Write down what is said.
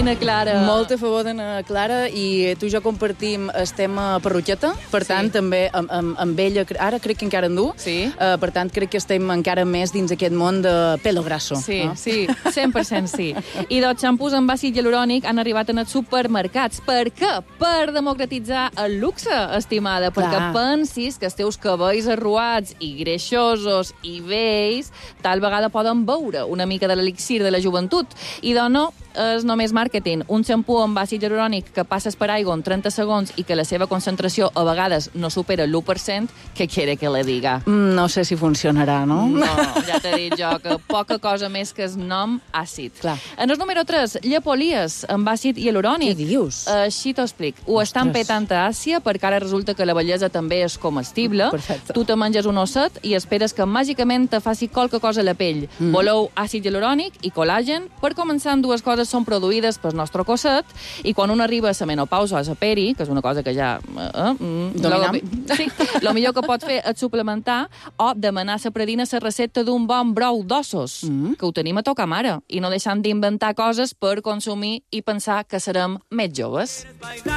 na Clara. Molt a favor de na Clara, i tu i jo compartim el tema perruqueta, per tant, també amb ella, ara crec que encara en du, per tant, crec que estem encara més dins aquest món de pelo grasso. Sí, 100% sí. I dels xampús amb àcid hialurònic han arribat en els supermercats. Per què? Per democratitzar el luxe, estimada, perquè pensis que els teus cabells arruats i greixosos i vells tal vegada poden veure una mica de l'elixir de la joventut. I doncs no, és només màrqueting. Un xampú amb àcid hialurònic que passes per aigua en 30 segons i que la seva concentració a vegades no supera l'1%, què quiere que le diga? No sé si funcionarà, no? No, ja t'he dit jo que poca cosa més que el nom àcid. En el número 3, llepolies amb àcid hialurònic. Què dius? Així t'ho explic. Ho estan petant a Àsia perquè ara resulta que la bellesa també és comestible. Perfecte. Tu te menges un osset i esperes que màgicament te faci qualque cosa a la pell. Voleu àcid hialurònic i col·làgen. Per començar, dues coses són produïdes pel nostre cosset, i quan un arriba a la menopausa o a la peri, que és una cosa que ja... Sí, el millor que pot fer és suplementar o demanar a la predina la recepta d'un bon brou d'ossos, que ho tenim a tocar mare, i no deixant d'inventar coses per consumir i pensar que serem més joves.